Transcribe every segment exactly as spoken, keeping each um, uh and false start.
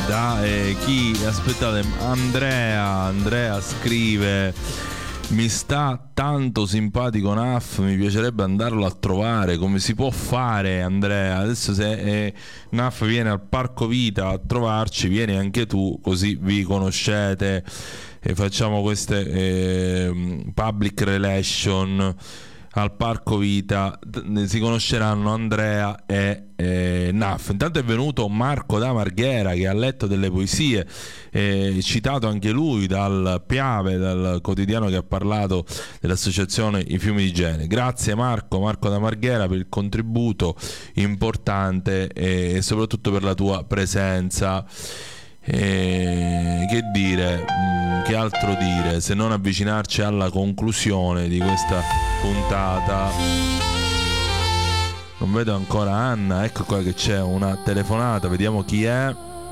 da eh, chi? Aspettate, Andrea, Andrea scrive: mi sta tanto simpatico Naf, mi piacerebbe andarlo a trovare. Come si può fare, Andrea? Adesso se eh, Naf viene al Parco Vita a trovarci, vieni anche tu, così vi conoscete e facciamo queste eh, public relation al Parco Vita, si conosceranno Andrea e eh, Naf. Intanto è venuto Marco da Marghera, che ha letto delle poesie, eh, citato anche lui dal Piave, dal quotidiano che ha parlato dell'associazione I Fiumi di Gene. Grazie Marco, Marco da Marghera, per il contributo importante e, e soprattutto per la tua presenza. E che dire, che altro dire se non avvicinarci alla conclusione di questa puntata. Non vedo ancora Anna, ecco qua che c'è una telefonata, vediamo chi è.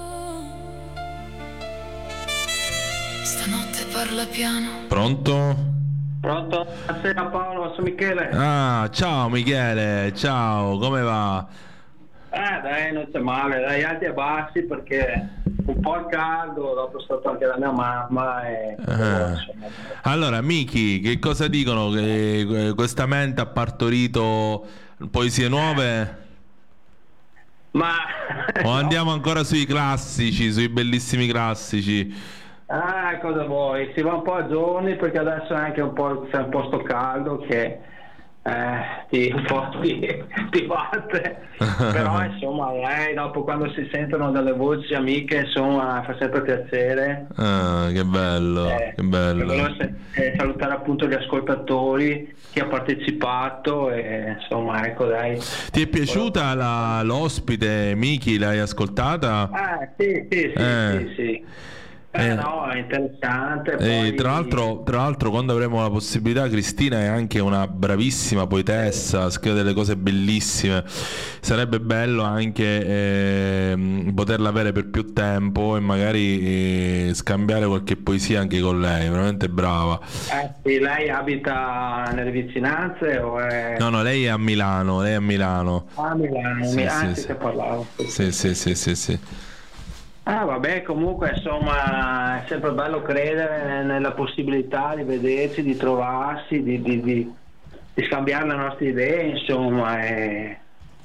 Stanotte parla piano. Pronto? Pronto? Buonasera Paolo, sono Michele. Ah, ciao Michele, ciao, come va? Eh dai, non c'è male, dai, alti e bassi, perché un po' il caldo, dopo è stato anche la mia mamma e... Eh. Allora Miki, che cosa dicono? Che questa mente ha partorito poesie nuove? Ma... O andiamo ancora sui classici, sui bellissimi classici? Ah, cosa vuoi? Si va un po' a giorni, perché adesso è anche un po', c'è un po' sto caldo che... Eh, ti, un po' ti, ti batte, però insomma lei dopo, quando si sentono delle voci amiche, insomma fa sempre piacere. Ah, che bello, eh, che bello. Volevo eh, salutare appunto gli ascoltatori, chi ha partecipato e insomma ecco dai. Ti è piaciuta la, l'ospite Miki? L'hai ascoltata? Ah sì sì sì, eh. sì, sì. Eh, Eh, no, è interessante. e Poi... tra l'altro, tra l'altro quando avremo la possibilità, Cristina è anche una bravissima poetessa, scrive delle cose bellissime, sarebbe bello anche eh, poterla avere per più tempo e magari eh, scambiare qualche poesia anche con lei, veramente brava. Eh, sì, lei abita nelle vicinanze o è... No, no, lei è a Milano, lei è a Milano. Ah, a Milano, Sì, mi... sì, anzi sì. che parlavo. Sì, sì, sì, sì, sì. Ah vabbè, comunque insomma è sempre bello credere nella possibilità di vederci, di trovarsi, di, di, di, di scambiare le nostre idee, insomma, e...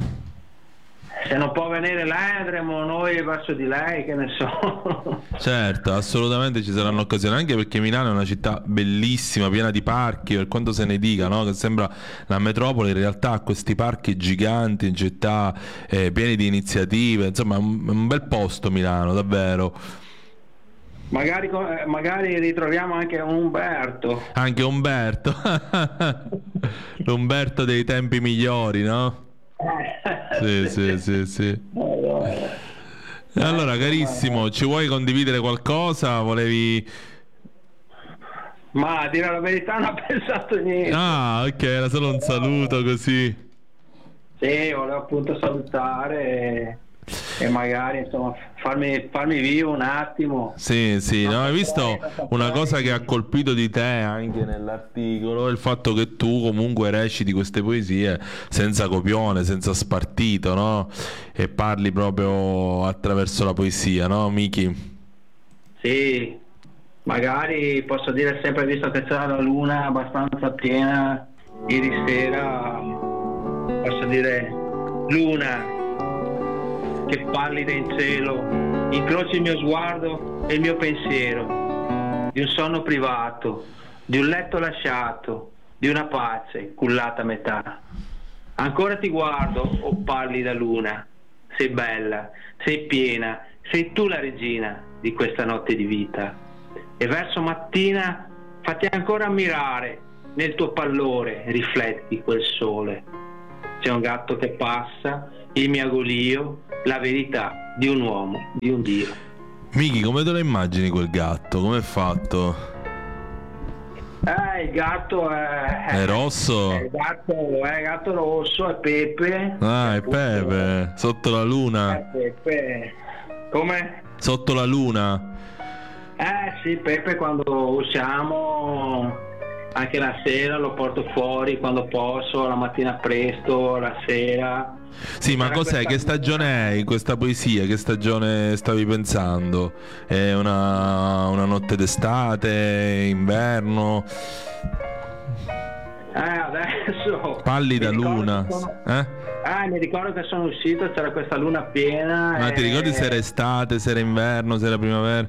se non può venire lei andremo noi verso di lei, che ne so. Certo, assolutamente ci saranno occasioni, anche perché Milano è una città bellissima, piena di parchi, per quanto se ne dica, no? Che sembra la metropoli, in realtà ha questi parchi giganti in città, eh, pieni di iniziative, insomma è un, un bel posto Milano, davvero. Magari, magari ritroviamo anche Umberto. Anche Umberto, l'Umberto dei tempi migliori, no? Sì, sì, sì, sì. Allora, carissimo, ci vuoi condividere qualcosa? Volevi... Ma a dire la verità non ho pensato niente. Ah, ok, era solo un saluto così. Sì, volevo appunto salutare e, e magari insomma farmi, farmi vivo un attimo. Sì, sì, no, hai visto una cosa che ha colpito di te anche nell'articolo, il fatto che tu comunque reciti queste poesie senza copione, senza spartito, no? E parli proprio attraverso la poesia, no, Miki? Sì, magari posso dire, sempre visto che c'era la luna abbastanza piena ieri sera, posso dire: luna che pallida in cielo, incroci il mio sguardo e il mio pensiero, di un sonno privato, di un letto lasciato, di una pace cullata a metà. Ancora ti guardo, o pallida luna, sei bella, sei piena, sei tu la regina di questa notte di vita. E verso mattina fatti ancora ammirare, nel tuo pallore rifletti quel sole. C'è un gatto che passa, il miagolio, la verità di un uomo, di un dio. Miki, come te lo immagini quel gatto? Come è fatto? Eh, il gatto è... È rosso? È il gatto, è il gatto rosso, è Pepe. Ah, è Pepe, sotto la luna. È Pepe. Come? Sotto la luna. Eh sì, Pepe, quando usciamo anche la sera lo porto fuori quando posso, la mattina presto, la sera. Sì, ma cos'è? Che stagione è in questa poesia? Che stagione stavi pensando? È una, una notte d'estate, inverno? Eh, adesso... Pallida luna. Sono... Eh? Ah, mi ricordo che sono uscito, c'era questa luna piena. Ma e... ti ricordi se era estate, se era inverno, se era primavera?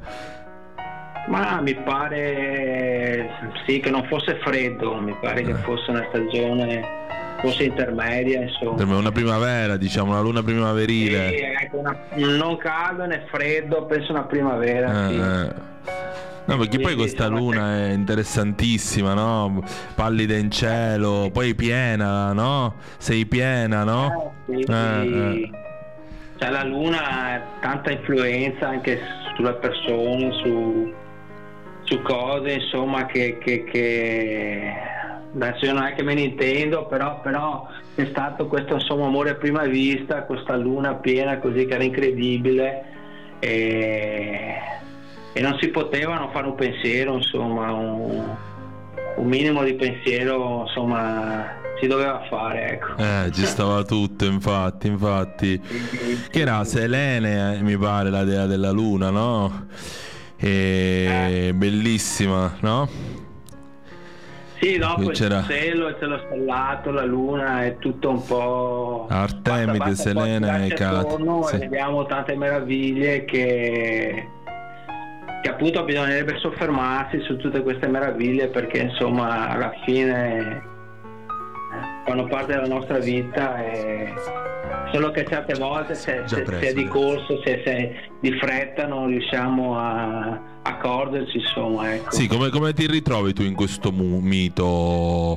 Ma mi pare sì che non fosse freddo, mi pare che fosse una stagione fosse intermedia, insomma. Una primavera, diciamo, una luna primaverile. Sì, ecco, una, non caldo né freddo, penso una primavera, Eh, sì. eh. No, perché Sì, poi questa diciamo luna che... è interessantissima, no? Pallida in cielo, poi piena, no? Sei piena, no? Eh, sì, Eh, sì. eh. Cioè la luna ha tanta influenza anche sulle persone, su, su cose, insomma, che, che, che... adesso io non è che me ne intendo, però, però è stato questo, insomma, amore a prima vista, questa luna piena così che era incredibile, e, e non si poteva non fare un pensiero, insomma, un, un minimo di pensiero, insomma, si doveva fare, ecco. Eh, ci stava tutto, infatti, infatti. Che era Selene, eh, mi pare, la dea della luna, no? E... Eh. bellissima, no? Sì, dopo il c'era cielo, il cielo stellato, la luna, è tutto un po'... Artemide, basta, basta Selene e Cat. Sì. Sì. E vediamo tante meraviglie che... che appunto bisognerebbe soffermarsi su tutte queste meraviglie, perché insomma alla fine fanno parte della nostra vita, e solo che certe volte se, se, se è di corso, se, se è di fretta non riusciamo a accorgerci, insomma, ecco. Sì, come, come ti ritrovi tu in questo mu- mito,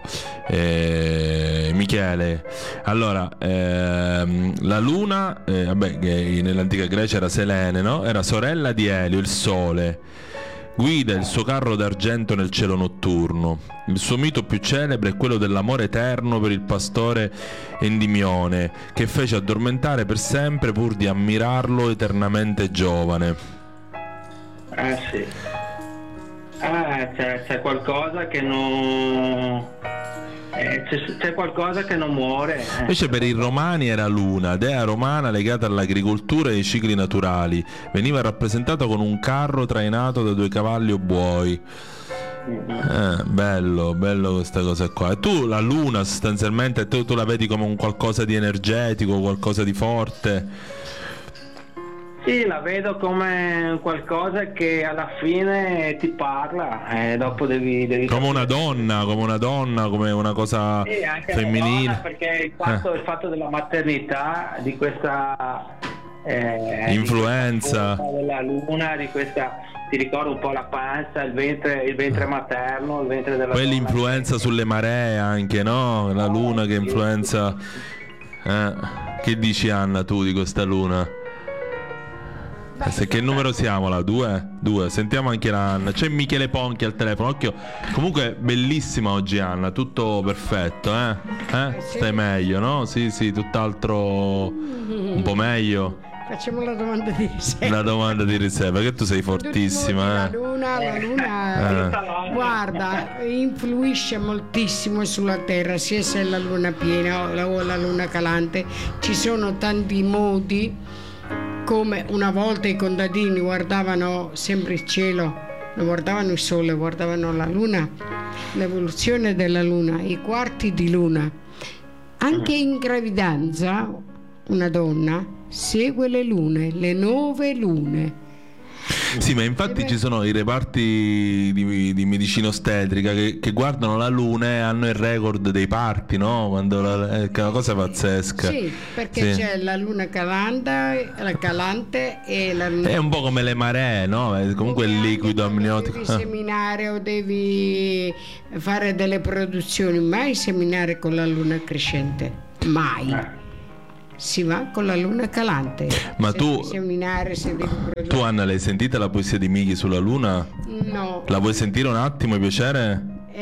eh, Michele? Allora, ehm, la luna, eh, vabbè, che nell'antica Grecia era Selene, no? Era sorella di Elio, il sole. Guida il suo carro d'argento nel cielo notturno. Il suo mito più celebre è quello dell'amore eterno per il pastore Endimione, che fece addormentare per sempre pur di ammirarlo eternamente giovane. Eh sì. Eh, c'è, c'è qualcosa che non... Eh, c'è, c'è qualcosa che non muore. Eh. Invece per i romani era Luna, dea romana legata all'agricoltura e ai cicli naturali. Veniva rappresentata con un carro trainato da due cavalli o buoi. Eh, bello, bello questa cosa qua. E tu la luna sostanzialmente tu, tu la vedi come un qualcosa di energetico, qualcosa di forte? Sì, la vedo come qualcosa che alla fine ti parla, e eh, dopo devi, devi come una donna, come una donna, come una cosa sì, anche femminile. Donna, perché il fatto, eh. il fatto della maternità, di questa eh, influenza di questa della luna, di questa, ti ricorda un po' la pancia, il ventre, il ventre materno, il ventre della poi donna. l'influenza sulle maree anche, no? La luna che influenza. Eh. Che dici, Anna, tu di questa luna? Eh, se che numero siamo là? Due? Due. Sentiamo anche la Anna. C'è Michele Ponchi al telefono. Occhio. Comunque bellissima oggi Anna, tutto perfetto, eh? eh? Stai meglio, no? Sì, sì, tutt'altro un po' meglio. Facciamo la domanda di riserva. La domanda di riserva, che tu sei fortissima, eh? La luna, la luna Eh. guarda, influisce moltissimo sulla Terra, sia se è la luna piena o la, o la luna calante. Ci sono tanti modi, come una volta i contadini guardavano sempre il cielo, non guardavano il sole, guardavano la luna, l'evoluzione della luna, i quarti di luna. Anche in gravidanza una donna segue le lune, le nuove lune. Sì, ma infatti ci sono i reparti di, di medicina ostetrica che, che guardano la luna e hanno il record dei parti, no? Quando la, è una cosa pazzesca. Sì, perché Sì. c'è la luna calante, la calante e la luna... È un po' come le maree, no? È comunque il liquido amniotico. Devi seminare o devi fare delle produzioni, mai seminare con la luna crescente, mai. Si va con la luna calante. Ma se tu- devi seminare, se devi produrre... Tu, Anna, l'hai sentita la poesia di Michi sulla luna? No. La vuoi sentire un attimo, piacere? Eh,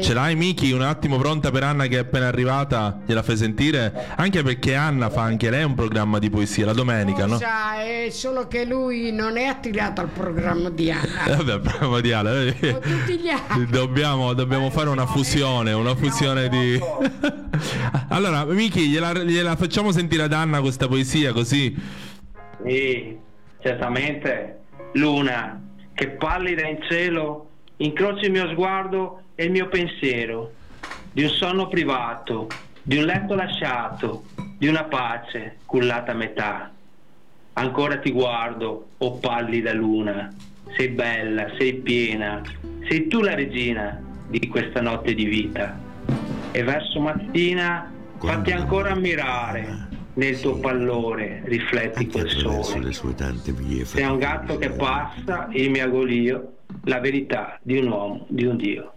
Ce l'hai Miki? Un attimo pronta per Anna che è appena arrivata? Gliela fai sentire? Anche perché Anna fa anche lei un programma di poesia la domenica, no? Sa, è solo che lui non è attirato al programma di Anna. Eh, vabbè, il programma di Anna. Con tutti gli altri. Dobbiamo, dobbiamo fare una fusione, una fusione di... Allora, Miki, gliela, gliela facciamo sentire ad Anna questa poesia così? Sì, certamente. Luna, che pallida in cielo, incroci il mio sguardo e il mio pensiero, di un sonno privato, di un letto lasciato, di una pace cullata a metà. Ancora ti guardo, o pallida luna, sei bella, sei piena, sei tu la regina di questa notte di vita. E verso mattina fatti ancora ammirare, nel tuo pallore rifletti quel sole. Sei un gatto che passa, il mio agolio, la verità di un uomo, di un Dio.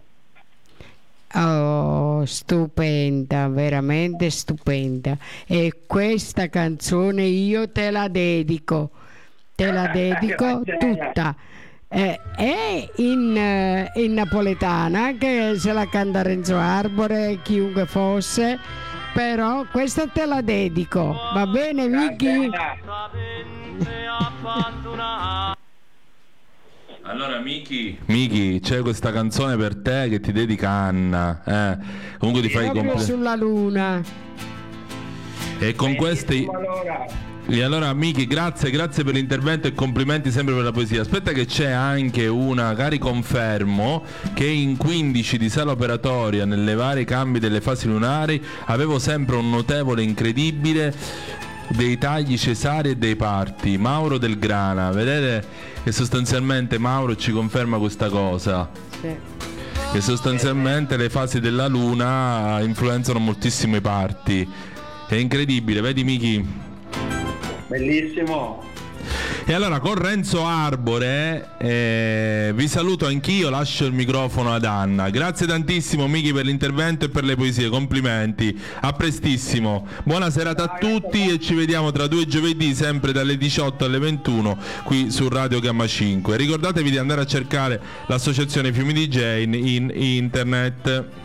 Oh, stupenda, veramente stupenda. E questa canzone io te la dedico, te la dedico tutta. Eh, è in, eh, in napoletana, che se la canta Renzo Arbore, chiunque fosse, però questa te la dedico, va bene Vicky? Allora Miki, Miki, c'è questa canzone per te che ti dedica Anna, eh. Comunque ti fai proprio compl- sulla luna. E con questi... E allora Miki, grazie, grazie per l'intervento e complimenti sempre per la poesia. Aspetta che c'è anche una, cari confermo, che in quindici di sala operatoria nelle varie cambi delle fasi lunari avevo sempre un notevole incredibile dei tagli cesari e dei parti. Mauro Del Grana, vedete che sostanzialmente Mauro ci conferma questa cosa. Sì. Che sostanzialmente le fasi della luna influenzano moltissimo i parti. È incredibile, vedi Miki? Bellissimo. E allora con Renzo Arbore eh, vi saluto anch'io, lascio il microfono ad Anna. Grazie tantissimo Miki per l'intervento e per le poesie, complimenti, a prestissimo, buona serata a tutti e ci vediamo tra due giovedì sempre dalle diciotto alle ventuno qui su Radio Gamma cinque. Ricordatevi di andare a cercare l'associazione Fiumi D J in, in internet.